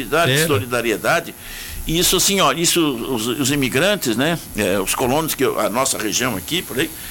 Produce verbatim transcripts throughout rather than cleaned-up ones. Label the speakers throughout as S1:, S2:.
S1: generosidade,
S2: é.
S1: solidariedade. E isso assim, ó, isso os, os imigrantes, né, é, os colonos que a nossa região aqui, por aí,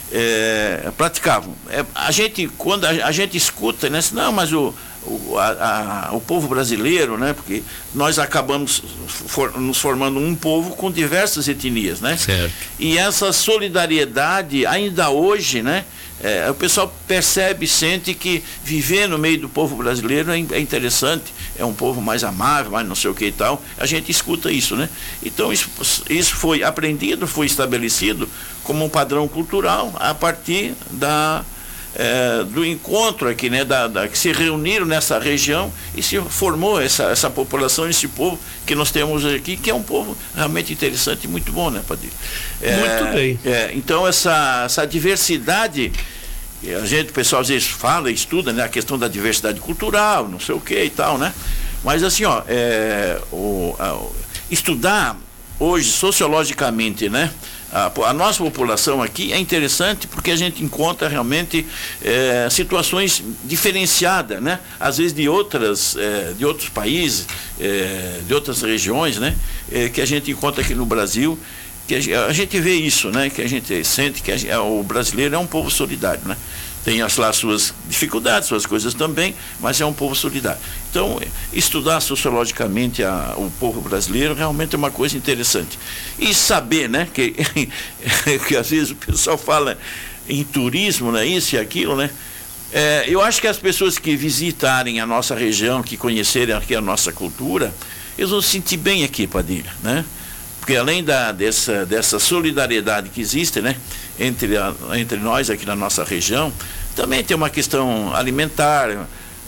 S1: é, praticavam. É, a gente, quando a, a gente escuta, né, assim, não, mas o, o, a, a, o povo brasileiro, né, porque nós acabamos for, nos formando um povo com diversas etnias, né?
S2: Certo.
S1: E essa solidariedade, ainda hoje, né, É, o pessoal percebe, sente que viver no meio do povo brasileiro é, é interessante, é um povo mais amável, mais não sei o que e tal. A gente escuta isso, né? Então isso, isso foi aprendido, foi estabelecido como um padrão cultural a partir da, é, do encontro aqui, né? Da, da, que se reuniram nessa região e se formou essa, essa população, esse povo que nós temos aqui, que é um povo realmente interessante e muito bom, né, Padilha? É,
S2: muito bem.
S1: É, então essa, essa diversidade, a gente, o pessoal às vezes fala, estuda, né, a questão da diversidade cultural, não sei o que e tal, né? Mas assim, ó, é, o, a, o, estudar hoje sociologicamente, né, a, a nossa população aqui é interessante porque a gente encontra realmente é, situações diferenciadas, né? Às vezes de outras, é, de outros países, é, de outras regiões, né? É, que a gente encontra aqui no Brasil, que a, a gente vê isso, né? Que a gente sente que a, o brasileiro é um povo solidário, né? Tem as, lá suas dificuldades, suas coisas também, mas é um povo solidário. Então, estudar sociologicamente a, o povo brasileiro realmente é uma coisa interessante. E saber, né, que, que às vezes o pessoal fala em turismo, né, isso e aquilo, né? É, eu acho que as pessoas que visitarem a nossa região, que conhecerem aqui a nossa cultura, eles vão se sentir bem aqui, Padilha, né? Porque além da, dessa, dessa solidariedade que existe, né, entre, a, entre nós aqui na nossa região, também tem uma questão alimentar,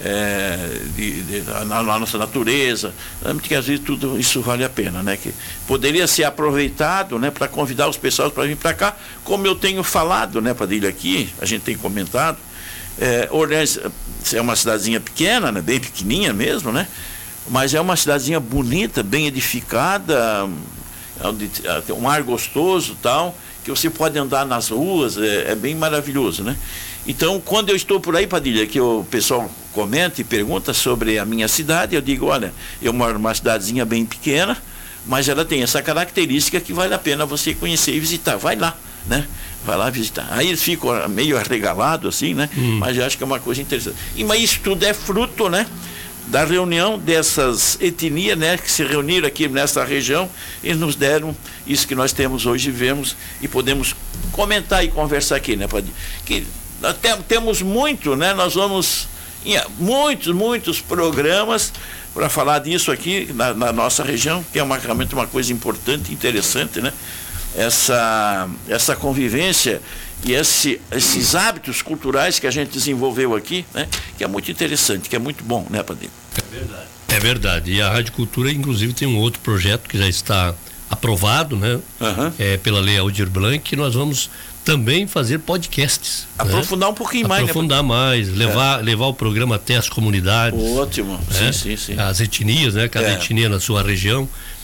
S1: é, de, de, na, na nossa natureza, que às vezes tudo isso vale a pena, né? Que poderia ser aproveitado, né, para convidar os pessoas para vir para cá, como eu tenho falado, né, Padilha, aqui, a gente tem comentado, é, Orleans é uma cidadezinha pequena, né, bem pequenininha mesmo, né? Mas é uma cidadezinha bonita, bem edificada, tem um ar gostoso, tal, que você pode andar nas ruas, é, é bem maravilhoso, né? Então, quando eu estou por aí, Padilha, que o pessoal comenta e pergunta sobre a minha cidade, eu digo, olha, eu moro numa cidadezinha bem pequena, mas ela tem essa característica que vale a pena você conhecer e visitar. Vai lá, né? Vai lá visitar. Aí eles ficam meio arregalados, assim, né? Hum. Mas eu acho que é uma coisa interessante. E, mas isso tudo é fruto, né, da reunião dessas etnias, né, que se reuniram aqui nessa região e nos deram isso que nós temos hoje, vemos e podemos comentar e conversar aqui, né, Padilha? Que nós temos muito, né, nós vamos em muitos, muitos programas para falar disso aqui na, na nossa região, que é uma, realmente uma coisa importante, interessante, né? Essa, essa convivência e esse, esses hábitos culturais que a gente desenvolveu aqui, né? Que é muito interessante, que é muito bom, né, Padilha?
S2: É verdade. É verdade. E a Rádio Cultura, inclusive, tem um outro projeto que já está aprovado, né? Uhum. É, pela Lei Aldir Blanc, que nós vamos também fazer podcasts.
S1: Aprofundar
S2: né?
S1: um pouquinho mais,
S2: Aprofundar
S1: né?
S2: mais, levar, é. levar o programa até as comunidades.
S1: Ótimo,
S2: né?
S1: sim, sim, sim.
S2: As etnias, né? Cada é. etnia na sua região.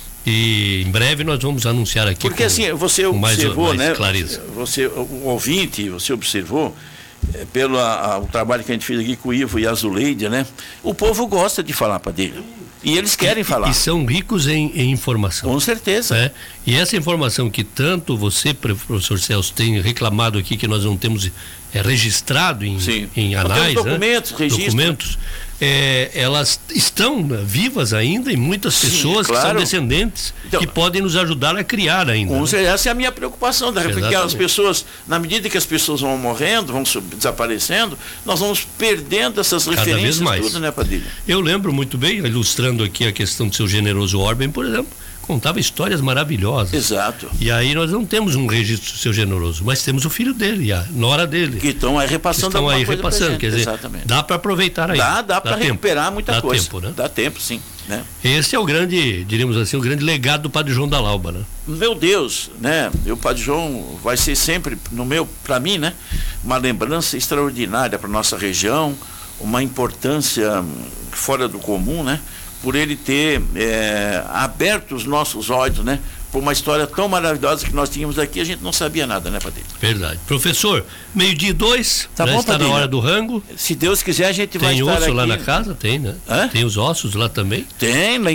S2: E em breve nós vamos anunciar aqui.
S1: Porque com, assim, você observou, mais, mais né? Clareza. Você, o ouvinte, você observou, é, pelo a, a, o trabalho que a gente fez aqui com o Ivo e a Zuleide, né? O povo gosta de falar, Padilha. E eles querem
S2: e,
S1: falar.
S2: E são ricos em, em informação.
S1: Com certeza.
S2: Né? E essa informação que tanto você, professor Celso, tem reclamado aqui, que nós não temos é, registrado em, em anais,
S1: documentos,
S2: né?
S1: registro.
S2: documentos, é, elas estão vivas ainda e muitas pessoas Sim, claro. que são descendentes então, que podem nos ajudar a criar ainda.
S1: Com
S2: né?
S1: Essa é a minha preocupação, né? Porque as pessoas, na medida que as pessoas vão morrendo, vão desaparecendo, nós vamos perdendo essas
S2: Cada
S1: referências
S2: vez mais.
S1: tudo, né, Padilha?
S2: Eu lembro muito bem, ilustrando aqui a questão do seu generoso Orben, por exemplo, contava histórias maravilhosas.
S1: Exato.
S2: E aí nós não temos um registro do seu generoso, mas temos o filho dele, a nora dele.
S1: Que estão aí repassando
S2: estão aí
S1: coisa
S2: repassando,
S1: gente,
S2: quer dizer,
S1: exatamente.
S2: dá para aproveitar aí.
S1: Dá, dá para recuperar muita
S2: dá
S1: coisa.
S2: Tempo, né?
S1: Dá tempo, sim. Né?
S2: Esse é o grande, diríamos assim, o grande legado do Padre João da Lauba, né?
S1: Meu Deus, né? O Padre João vai ser sempre, no meu, para mim, né? Uma lembrança extraordinária para nossa região, uma importância fora do comum, né? Por ele ter é, aberto os nossos olhos, né? Por uma história tão maravilhosa que nós tínhamos aqui, a gente não sabia nada, né, Padilha?
S2: Verdade. Professor, meio-dia e dois,
S1: tá
S2: já
S1: bom,
S2: está
S1: Padilha?
S2: na hora do rango.
S1: Se Deus quiser, a gente
S2: tem
S1: vai estar aqui.
S2: Tem osso lá na casa? Tem, né?
S1: Hã?
S2: Tem os ossos lá também?
S1: Tem, lá